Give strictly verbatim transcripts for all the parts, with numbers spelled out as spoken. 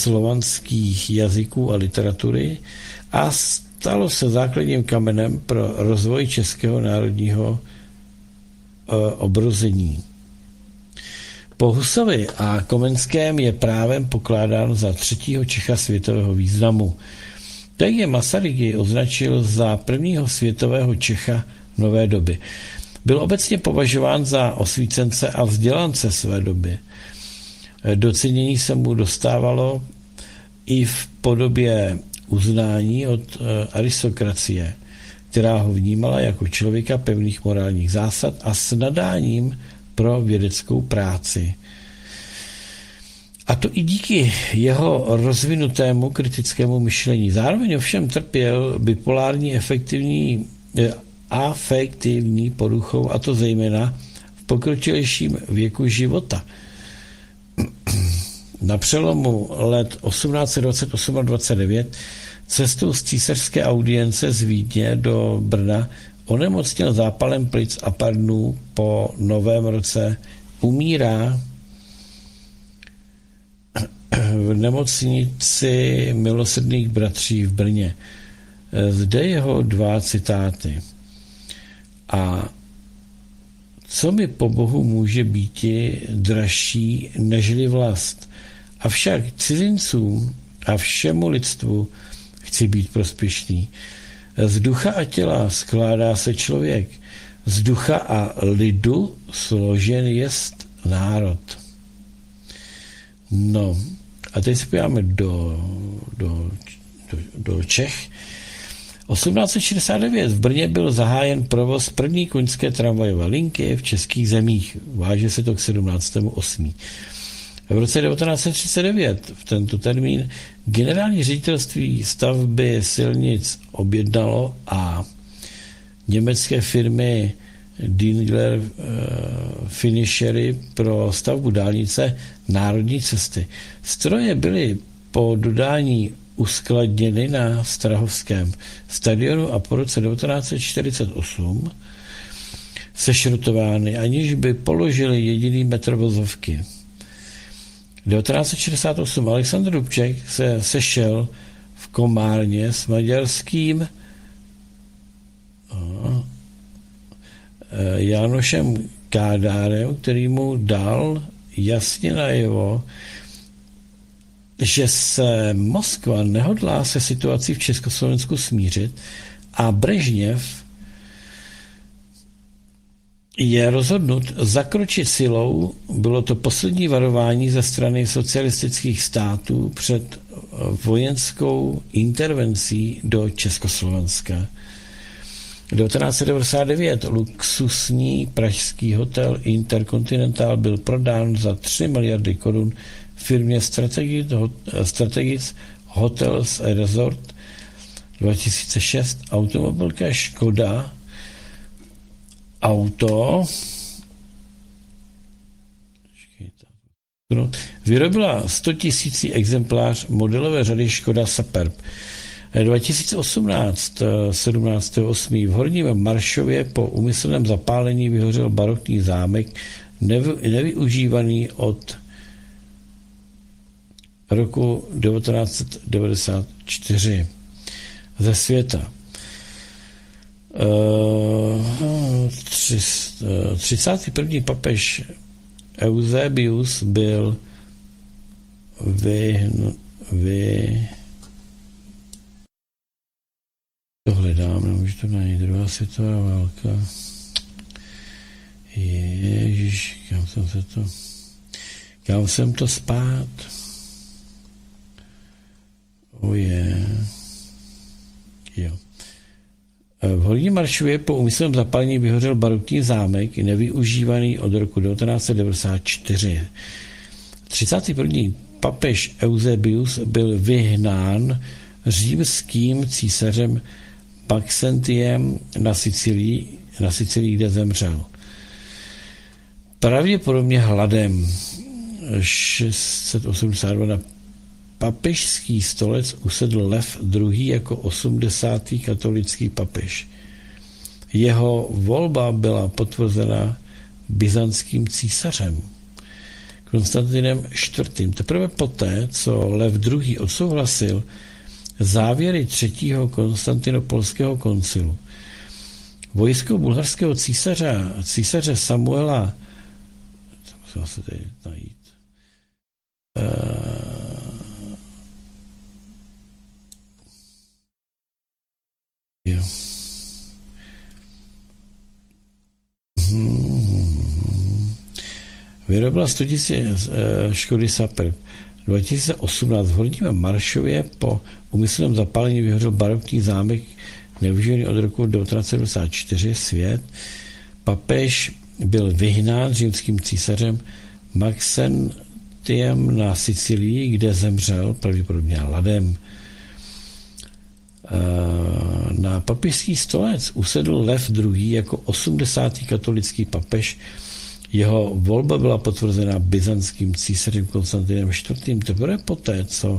slovanských jazyků a literatury a stalo se základním kamenem pro rozvoj českého národního obrození. Po Husovi a Komenském je právem pokládán za třetího Čecha světového významu. Tak je Masaryk jej označil za prvního světového Čecha nové doby. Byl obecně považován za osvícence a vzdělance své doby. Docenění se mu dostávalo i v podobě uznání od aristokracie, která ho vnímala jako člověka pevných morálních zásad a s nadáním pro vědeckou práci. A to i díky jeho rozvinutému kritickému myšlení. Zároveň ovšem trpěl bipolární efektivní, afektivní poruchou, a to zejména v pokročilejším věku života. Na přelomu let osmnáct dvacet osm a dvacet devět cestou z císařské audience z Vídně do Brna onemocněl zápalem plic a pardnů. Po novém roce umírá v nemocnici Milosrdných bratří v Brně. Zde jeho dva citáty. A co mi po Bohu může býti dražší nežli vlast? Avšak cizincům a všemu lidstvu chci být prospěšný. Z ducha a těla skládá se člověk. Z ducha a lidu složen jest národ. No, a teď se podíváme do, do, do, do Čech. osmnáct šedesát devět v Brně byl zahájen provoz první koňské tramvajové linky v českých zemích. Váže se to k sedmnáctému osmého V roce devatenáct set třicet devět v tento termín generální ředitelství stavby silnic objednalo a německé firmy Dingler uh, Finishery pro stavbu dálnice národní cesty. Stroje byly po dodání uskladněny na Strahovském stadionu a po roce devatenáct set čtyřicet osm sešrotovány, aniž by položili jediný metr vozovky. devatenáct set šedesát osm Alexandr Dubček se sešel v Komárně s maďarským Jánošem Kádárem, který mu dal jasně najevo, že se Moskva nehodlá se situací v Československu smířit a Brežněv je rozhodnut zakročit silou. Bylo to poslední varování ze strany socialistických států před vojenskou intervencí do Československa. devatenáct set devadesát devět luxusní pražský hotel Intercontinental byl prodán za tři miliardy korun firmě Strategic, Strategic Hotels a Resort. dva tisíce šest automobilka Škoda Auto vyrobila sto tisíc exemplář modelové řady Škoda Superb. dva tisíce osmnáct sedmnáctého osmého v Horním Maršově po úmyslném zapálení vyhořel barokní zámek nevy, nevyužívaný od roku devatenáct set devadesát čtyři. Ze světa. třicátý první papež Eusebius byl vy, vy to hledám, nemůžu to najít. Druhá světová válka. Ježiš, kam jsem se to kam jsem to spát? Oje. Jo. V Horním Maršově po úmyslném zapálení vyhořel barokní zámek, nevyužívaný od roku devatenáct set devadesát čtyři. třicátý první papež Eusebius byl vyhnán římským císařem Maxentiem na Sicílii, na Sicílii, kde zemřel. Pravděpodobně hladem. šest set osmdesát dva na papežský stolec usedl Lev druhý jako osmdesátý katolický papež. Jeho volba byla potvrzena byzantským císařem. Konstantinem čtvrtým. Teprve poté, co Lev druhý odsouhlasil závěry třetího konstantinopolského koncilu, vojsko bulharského císaře, císaře Samuela, co musím se tady najít, uh, jo. Hmm. Vyrobila sto tisíc škody Sapr. dva tisíce osmnáct v Horním Maršově po úmyslném zapálení vyhořel barokní zámek nevyužívaný od roku devatenáct set devadesát čtyři svět. Papež byl vyhnán římským císařem Maxentiem na Sicílii, kde zemřel pravděpodobně ladem. Na papežský stolec usedl Lev druhý jako osmdesátý katolický papež. Jeho volba byla potvrzena byzantským císařem Konstantinem čtvrtým. Teprve poté, co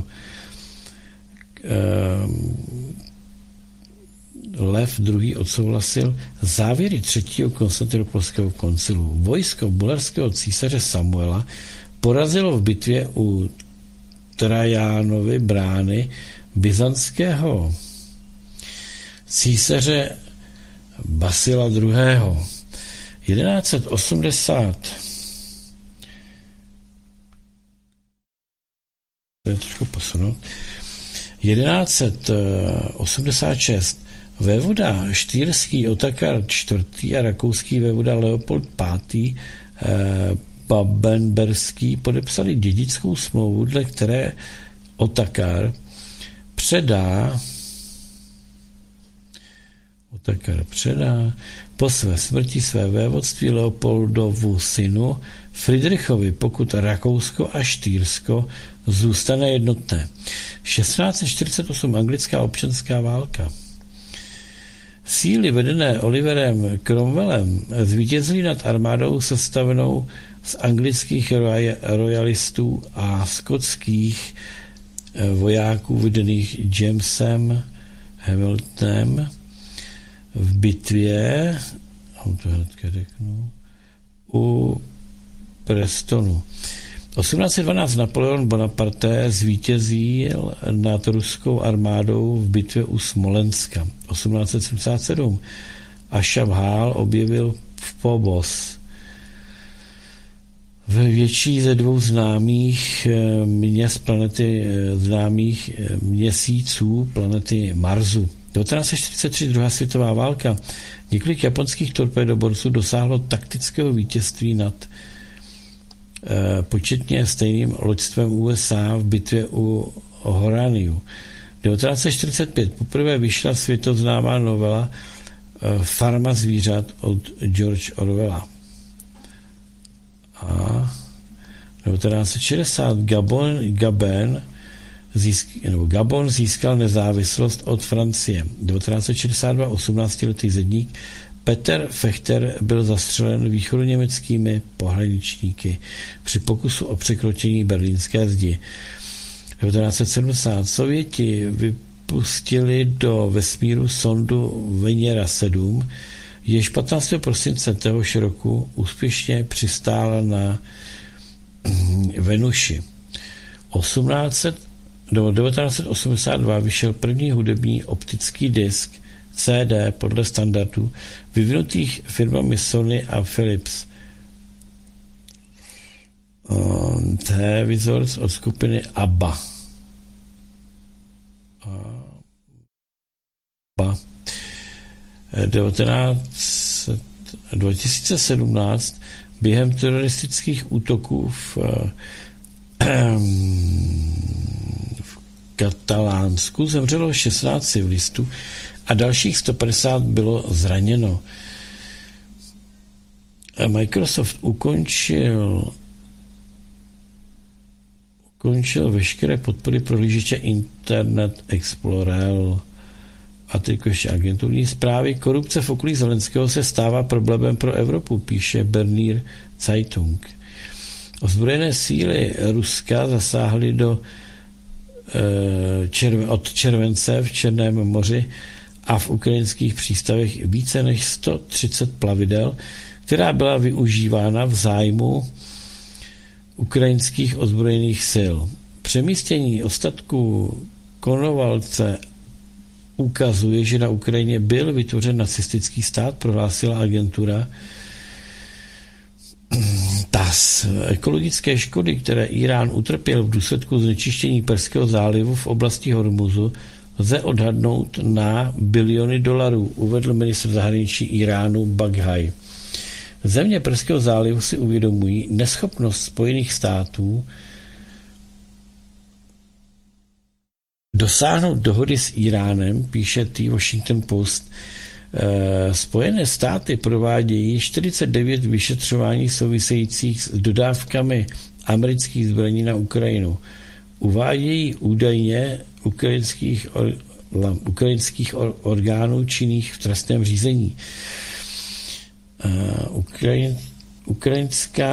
Lev druhý odsouhlasil závěry třetího konstantinopolského koncilu. Vojsko bulharského císaře Samuela porazilo v bitvě u Trajánovy brány byzantského císaře Basila druhého. jedenáct set osmdesát to je trošku posunout. jedenáct set osmdesát šest vévoda štýrský Otakar čtvrtý a rakouský vévoda Leopold pátý Babenberský podepsali dědickou smlouvu, dle které Otakar předá Otakar předá po své smrti své vévodství Leopoldovu synu Friedrichovi, pokud Rakousko a Štýrsko zůstane jednotné. šestnáct set čtyřicet osm anglická občanská válka. Síly vedené Oliverem Cromwellem zvítězily nad armádou sestavenou z anglických royalistů a skotských vojáků vedených Jamesem Hamiltonem v bitvě u Prestonu. osmnáct set dvanáct Napoleon Bonaparte zvítězil nad ruskou armádou v bitvě u Smolenska. osmnáct set sedmdesát sedm Ašabhál objevil v Phobos. V větší ze dvou známých měst planety, známých měsíců planety Marsu. devatenáct set čtyřicet tři druhá světová válka. Několik japonských torpédoborců dosáhlo taktického vítězství nad eh, početně stejným loďstvem U S A v bitvě u Horaniu. devatenáct set čtyřicet pět poprvé vyšla světoznámá novela eh, Farma zvířat od George Orwella. A devatenáct set šedesát Gabon, Gabon Získ, nebo Gabon získal nezávislost od Francie. devatenáct set šedesát dva osmnáctiletý zedník Peter Fechter byl zastřelen východoněmeckými pohraničníky při pokusu o překročení berlínské zdi. devatenáct set sedmdesát Sověti vypustili do vesmíru sondu Venera sedm, jež patnáctého prosince téhož roku úspěšně přistála na Venuši. osmnáct set Do devatenáct set osmdesát dva vyšel první hudební optický disk C D podle standardů vyvinutých firmami Sony a Philips. Televizor od skupiny ABBA. ABBA. dva tisíce sedmnáct během teroristických útoků v Katalánsku zemřelo šestnáct civilistů a dalších sto padesát bylo zraněno. Microsoft ukončil ukončil veškeré podpory prohlížeče Internet Explorer. A teď ještě agenturní zprávy. Korupce v okolí Zelenského se stává problémem pro Evropu, píše Berliner Zeitung. Ozbrojené síly Ruska zasáhly do červe, od července v Černém moři a v ukrajinských přístavech více než sto třicet plavidel, která byla využívána v zájmu ukrajinských ozbrojených sil. Přemístění ostatků Konovalce ukazuje, že na Ukrajině byl vytvořen nacistický stát, prohlásila agentura T A S. Ekologické škody, které Irán utrpěl v důsledku znečištění Perského zálivu v oblasti Hormuzu, lze odhadnout na biliony dolarů, uvedl ministr zahraničí Iránu Baghaj. Země Perského zálivu si uvědomují neschopnost Spojených států dosáhnout dohody s Iránem, píše The Washington Post. Spojené státy provádějí čtyřicet devět vyšetřování souvisejících s dodávkami amerických zbraní na Ukrajinu. Uvádějí údajně ukrajinských, or, ukrajinských or, orgánů činných v trestném řízení. Uh, Ukrajin, ukrajinská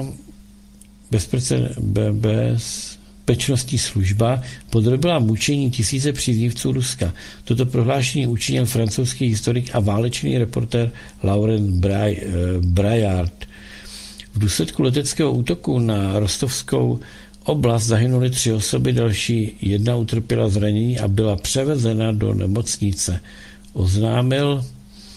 bezpečnostní služba podrobila mučení tisíce příznivců Ruska. Toto prohlášení učinil francouzský historik a válečný reportér Laurent Braillard. V důsledku leteckého útoku na rostovskou oblast zahynuli tři osoby, další jedna utrpěla zranění a byla převezena do nemocnice. Oznámil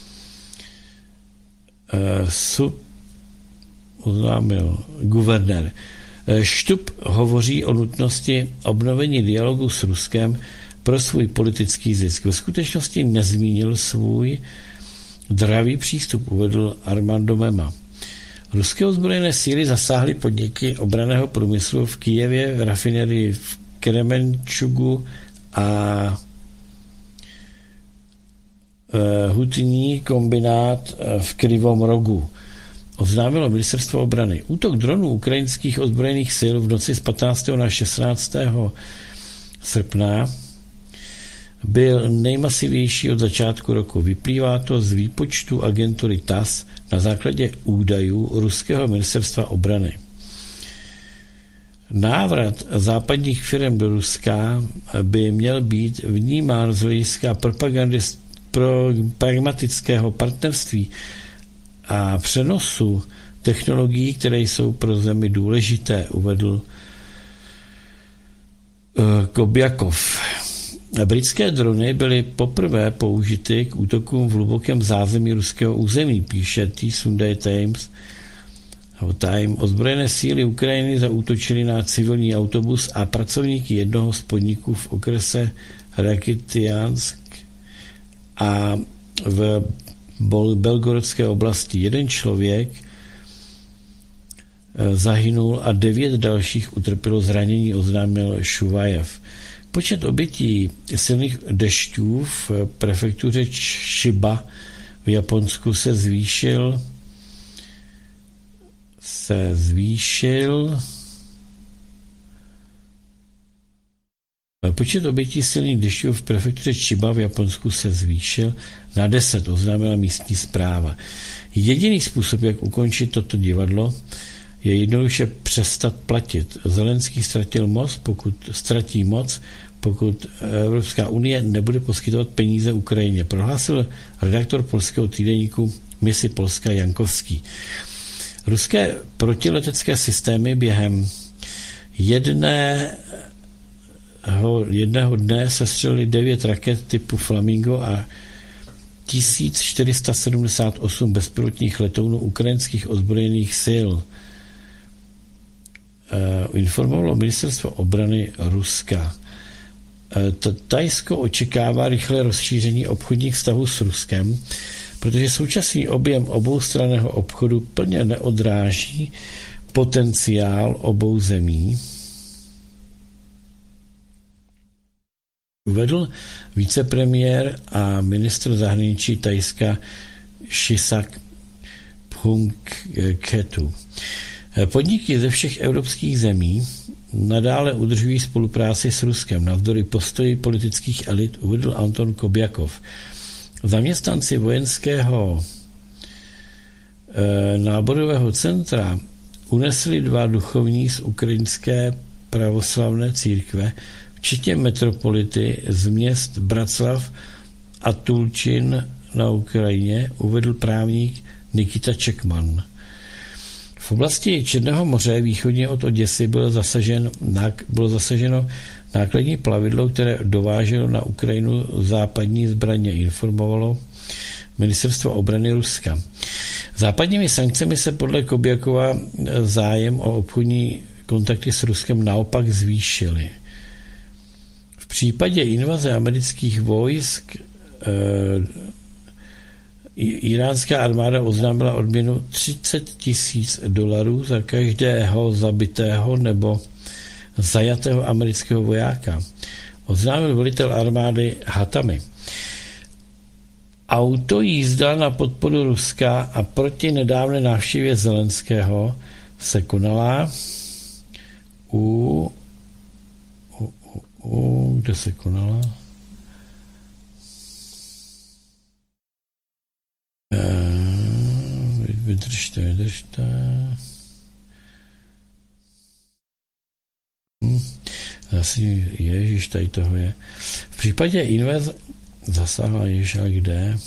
uh, sub, oznámil guvernér. Štup hovoří o nutnosti obnovení dialogu s Ruskem pro svůj politický zisk. Ve skutečnosti nezmínil svůj dravý přístup, uvedl Armando Mema. Ruské ozbrojené síly zasáhly podniky obranného průmyslu v Kyjevě, v rafinerii v Kremenčugu a hutní kombinát v Kryvom Rogu. Oznámilo ministerstvo obrany. Útok dronů ukrajinských ozbrojených sil v noci z patnáctého na šestnáctého srpna byl nejmasivější od začátku roku. Vyplývá to z výpočtu agentury T A S na základě údajů ruského ministerstva obrany. Návrat západních firm do Ruska by měl být vnímán z hlediska propagandy pro pragmatického partnerství a přenosu technologií, které jsou pro zemi důležité, uvedl Kobjakov. Britské drony byly poprvé použity k útokům v hlubokém zázemí ruského území, píše The Sunday Times. Time. Ozbrojené síly Ukrajiny zaútočily na civilní autobus a pracovníky jednoho z podniků v okrese Rakytiansk a v Belgorodské oblasti. Jeden člověk zahynul a devět dalších utrpělo zranění, oznámil Šuvajev. Počet obětí silných dešťů v prefektuře Chiba v Japonsku se zvýšil se zvýšil Počet obětí silných dešťů v prefektuře Chiba v Japonsku se zvýšil na deset, oznámila místní správa. Jediný způsob, jak ukončit toto divadlo, je jednoduše přestat platit. Zelenský ztratil moc, pokud ztratí moc, pokud Evropská unie nebude poskytovat peníze Ukrajině, prohlásil redaktor polského týdeníku Misi Polska Jankovský. Ruské protiletecké systémy během jedné jedného dne sestřelili devět raket typu Flamingo a tisíc čtyři sta sedmdesát osm bezpilotních letounů ukrajinských ozbrojených sil. Informovalo ministerstvo obrany Ruska. Thajsko očekává rychlé rozšíření obchodních vztahů s Ruskem, protože současný objem oboustranného obchodu plně neodráží potenciál obou zemí. Uvedl vicepremiér a ministr zahraničí Thajska Shisak Phumketu. Podniky ze všech evropských zemí nadále udržují spolupráci s Ruskem navzdory postoji politických elit, uvedl Anton Kobjakov. Zaměstnanci vojenského e, náborového centra unesli dva duchovní z ukrajinské pravoslavné církve, včetně metropolity z měst Bratslav a Tulčin na Ukrajině, uvedl právník Nikita Čekman. V oblasti Černého moře východně od Oděsy bylo, zasažen, bylo zasaženo nákladní plavidlo, které dováželo na Ukrajinu západní zbraně, informovalo ministerstvo obrany Ruska. Západními sankcemi se podle Kobjakova zájem o obchodní kontakty s Ruskem naopak zvýšily. V případě invaze amerických vojsk e, iránská armáda oznámila odměnu třicet tisíc dolarů za každého zabitého nebo zajatého amerického vojáka. Oznámil velitel armády Hatami. Autojízda na podporu Ruska a proti nedávné návštěvě Zelenského se konala u, u, u, u kde se konala? Vydržte, vydržte. Hm. Zase ježiš, tady toho je. V případě invaze zasáhla ježiš, kde?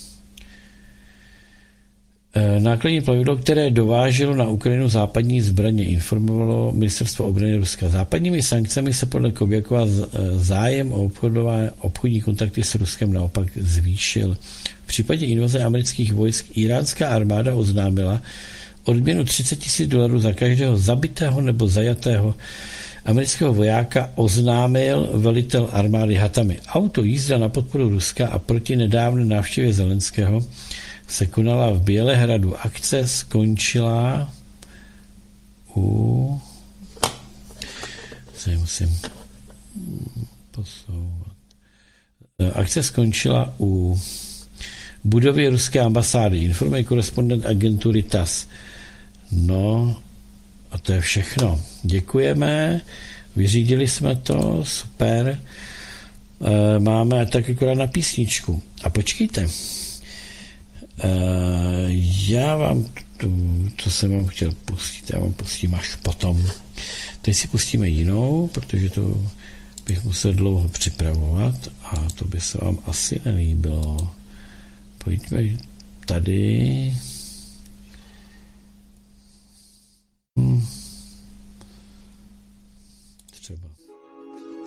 Nákladní plavidlo, které dováželo na Ukrajinu západní zbraně, informovalo ministerstvo obrany Ruska. Západními sankcemi se podle Kobjakova zájem o obchodní kontakty s Ruskem naopak zvýšil. V případě invaze amerických vojsk iránská armáda oznámila odměnu třicet tisíc dolarů za každého zabitého nebo zajatého amerického vojáka, oznámil velitel armády Hatami. Auto jízda na podporu Ruska a proti nedávné návštěvě Zelenského se konala v Bělehradu. Akce skončila u... Se musím posouvat. Akce skončila u budovy ruské ambasády. Informuje korespondent agentury T A S. No, a to je všechno. Děkujeme, vyřídili jsme to, super. Máme tak akorát na písničku. A počkejte, já vám, to, co jsem vám chtěl pustit, já vám pustím až potom. Teď si pustíme jinou, protože to bych musel dlouho připravovat a to by se vám asi nelíbilo. Pojďme tady.